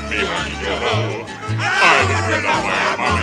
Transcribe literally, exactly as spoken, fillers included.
me when you go. I was with a where